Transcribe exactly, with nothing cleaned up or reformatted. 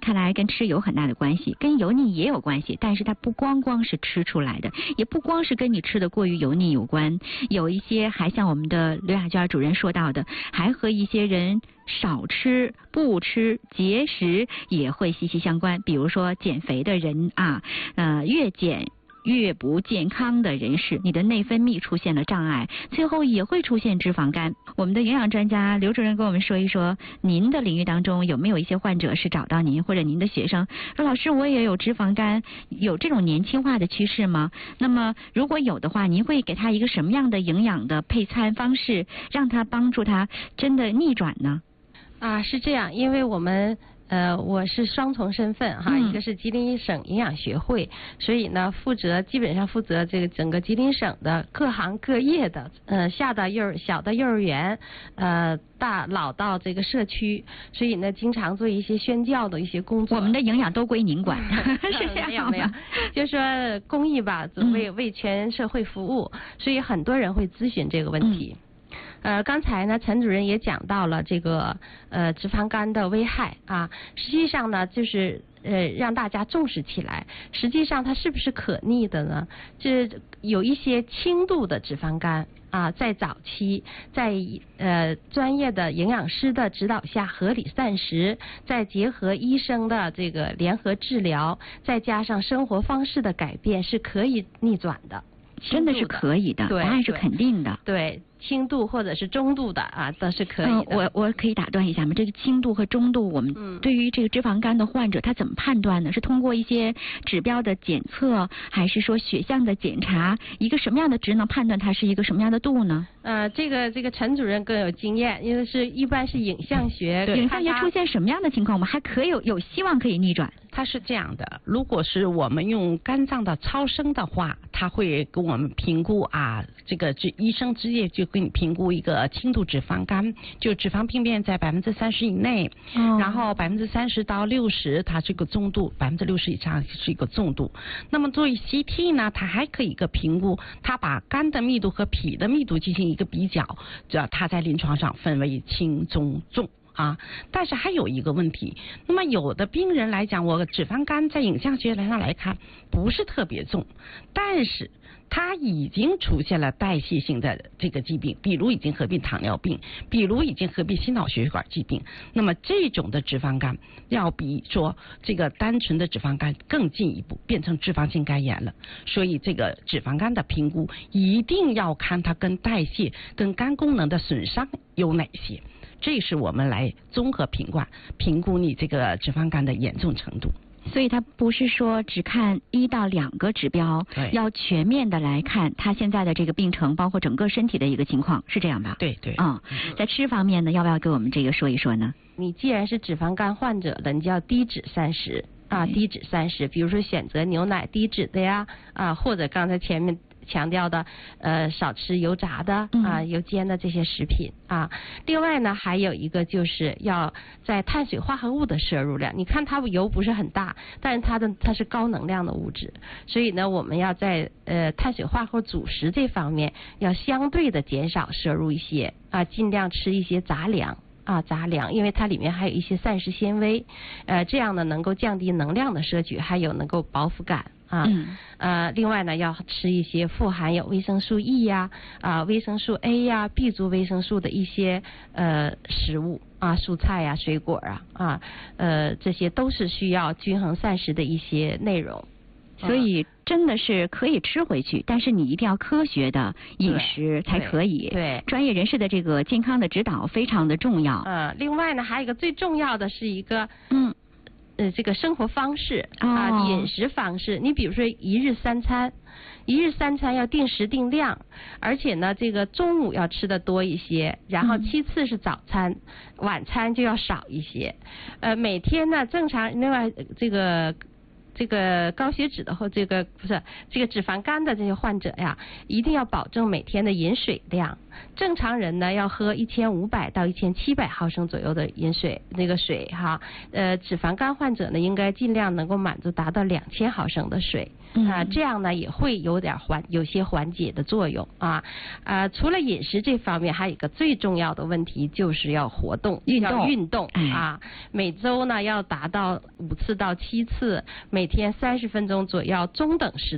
看来跟吃有很大的关系，跟油腻也有关系，但是它不光光是吃出来的，也不光是跟你吃的过于油腻有关，有一些还像我们的刘雅娟主任说到的，还和一些人少吃、不吃、节食也会息息相关。比如说减肥的人啊，呃，越减越不健康的人士，你的内分泌出现了障碍，最后也会出现脂肪肝。我们的营养专家刘主任跟我们说一说，您的领域当中有没有一些患者是找到您或者您的学生说，老师我也有脂肪肝，有这种年轻化的趋势吗？那么如果有的话，您会给他一个什么样的营养的配餐方式，让他帮助他真的逆转呢？ 啊，是这样，因为我们呃，我是双重身份哈，嗯、一个是吉林省营养学会，所以呢，负责基本上负责这个整个吉林省的各行各业的，呃，下到幼儿小的幼儿园，呃，大老到这个社区，所以呢，经常做一些宣教的一些工作。 我们的营养都归您管，是这样没有没有，就说公益吧，为为全社会服务，所以很多人会咨询这个问题。嗯呃，刚才呢，陈主任也讲到了这个呃脂肪肝的危害啊。实际上呢，就是呃让大家重视起来。实际上它是不是可逆的呢？这有一些轻度的脂肪肝啊，在早期，在呃专业的营养师的指导下合理膳食，再结合医生的这个联合治疗，再加上生活方式的改变，是可以逆转的。 真的是可以的，答案是肯定的。 对，轻度或者是中度的啊，都是可以的。 嗯、我我可以打断一下吗？这个轻度和中度，我们对于这个脂肪肝的患者，他怎么判断呢？是通过一些指标的检测，还是说血项的检查？一个什么样的值能判断它是一个什么样的度呢？ 呃，这个这个陈主任更有经验，因为是一般是影像学。 影像学出现什么样的情况，我们还可以有有希望可以逆转？ 它是这样的，如果是我们用肝脏的超声的话，它会给我们评估啊，这个这医生直接就给你评估一个轻度脂肪肝，就脂肪病变在百分之三十以内，哦、然后百分之三十到六十，它是一个中度，百分之六十以上是一个重度。那么作为 C T 呢，它还可以一个评估，它把肝的密度和脾的密度进行一个比较，主要它在临床上分为轻、中、重。啊，但是还有一个问题，那么有的病人来讲，我脂肪肝在影像学上来看不是特别重，但是他已经出现了代谢性的这个疾病，比如已经合并糖尿病，比如已经合并心脑血管疾病，那么这种的脂肪肝要比说这个单纯的脂肪肝更进一步，变成脂肪性肝炎了。所以这个脂肪肝的评估一定要看它跟代谢、跟肝功能的损伤有哪些。这是我们来综合评估评估你这个脂肪肝的严重程度。 所以它不是说只看一到两个指标，要全面的来看他现在的这个病程，包括整个身体的一个情况，是这样吧？ 对对。 嗯，在吃方面呢，要不要给我们这个说一说呢？ 你既然是脂肪肝患者了，你就要低脂膳食啊，低脂膳食，比如说选择牛奶低脂的呀，啊，或者刚才前面强调的，呃，少吃油炸的啊、油煎的这些食品啊。另外呢，还有一个就是要在碳水化合物的摄入量。你看它油不是很大，但是它的它是高能量的物质，所以呢，我们要在呃碳水化合物主食这方面要相对的减少摄入一些啊，尽量吃一些杂粮。啊，杂粮，因为它里面还有一些膳食纤维，呃，这样呢能够降低能量的摄取，还有能够饱腹感啊。嗯、呃，另外呢，要吃一些富含有维生素 E 呀、啊维生素 A 呀、B 族维生素的一些呃食物啊，蔬菜呀、水果啊啊，呃，这些都是需要均衡膳食的一些内容。 所以真的是可以吃回去，但是你一定要科学的饮食才可以。 对，对专业人士的这个健康的指导非常的重要。 呃，另外呢，还有一个最重要的是一个嗯呃这个生活方式、哦、啊，饮食方式。你比如说一日三餐。一日三餐要定时定量，而且呢，这个中午要吃的多一些，然后其次是早餐，嗯、晚餐就要少一些。呃，每天呢，正常另外这个。这个高血脂的或这个不是这个脂肪肝的这些患者呀，一定要保证每天的饮水量。 正常人呢要喝一千五百到一千七百毫升左右的饮水，那个水哈，呃，脂肪肝患者呢应该尽量能够满足达到两千毫升的水。啊，这样呢也会有点缓，有些缓解的作用啊。啊，除了饮食这方面，还有一个最重要的问题就是要活动， 运动， 要运动、 哎、 啊。每周呢要达到五次到七次，每天三十分钟左右，中等时